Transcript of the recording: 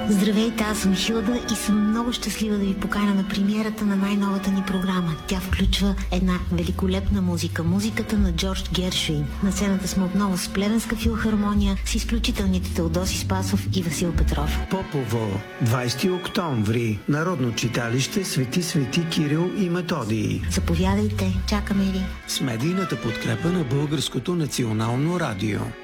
Здравейте, аз съм Хилда и съм много щастлива да ви поканя на премиерата на най-новата ни програма. Тя включва една великолепна музика. Музиката на Джордж Гершуин. На сцената сме отново с Плевенска филхармония, с изключителните Теодоси Спасов и Васил Петров. Попово, 20 октомври, Народно читалище Свети Кирил и Методий. Заповядайте, чакаме ви. С медийната подкрепа на Българското национално радио.